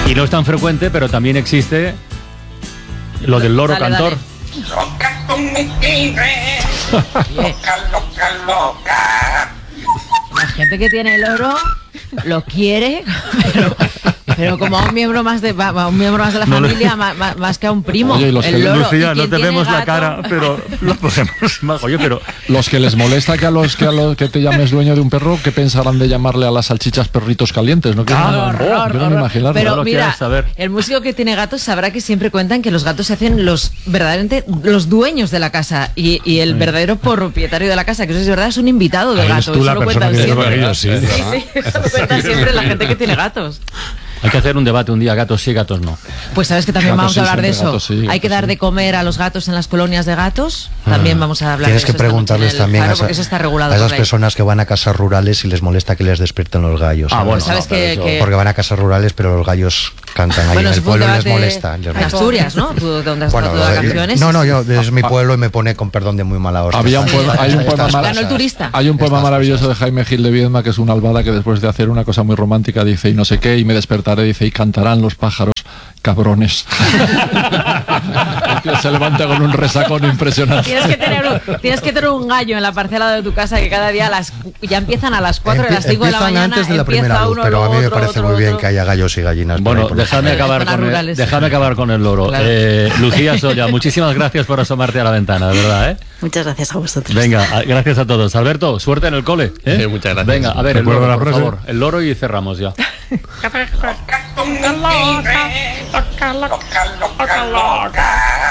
Y no es tan frecuente, pero también existe lo del loro cantor. Loca tú me quieres, loca, loca. La gente que tiene el loro lo quiere, pero como a un miembro más de la familia, más que a un primo. Oye, el loro. Lucía, no te vemos la cara, pero lo podemos más. Oye, pero los que les molesta que a los que te llames dueño de un perro, ¿qué pensarán de llamarle a las salchichas perritos calientes? ¿No? Horror. Imaginarlo. Pero no mira, saber. El músico que tiene gatos sabrá que siempre cuentan que los gatos se hacen verdaderamente los dueños de la casa y el verdadero propietario de la casa, que eso es verdad, es un invitado del gato. Tú Eso la lo persona cuentan que siempre. sí. Sí, eso lo cuentan siempre la gente que tiene gatos. hay que hacer un debate un día, gatos sí, gatos no. Pues sabes que también Gatos vamos a hablar de siempre, eso. gatos sí, Hay que dar de comer a los gatos en las colonias de gatos. También vamos a hablar Tienes de que eso esta noche preguntarles en el también Faro, a, porque eso está regulado a esas por ley. personas que van a casas rurales y les molesta que les despierten los gallos. Ah, bueno, Sabes que Porque van a casas rurales, pero los gallos cantan ahí bueno, en el eso fue un pueblo y les debate molesta. en Asturias, ¿no? ¿Tú dónde has estado de vacaciones? No, yo es mi pueblo y me pone con perdón de muy mala hostia. Había un poema, hay un poema Ganó el turista. Hay un poema maravilloso de Jaime Gil de Viedma, que es una albada que después de hacer una cosa muy romántica dice, y no sé qué, y me despertaré, dice, y cantarán los pájaros, cabrones. El tío se levanta con un resacón impresionante. Tienes que tener un gallo en la parcela de tu casa que cada día ya empiezan a las 4 de las 5 de la mañana. Antes de la primera luz, pero a mí me parece muy bien que haya gallos y gallinas. Bueno, déjame acabar con el loro. Claro. Lucía Solla, muchísimas gracias por asomarte a la ventana, de verdad, ¿eh? Muchas gracias a vosotros. Venga, gracias a todos. Alberto, suerte en el cole, ¿eh? Muchas gracias. Venga, a ver, el Recuerdo loro, la por frase. favor. El loro y cerramos ya. Loca tú me quieres, loca, loca, loca.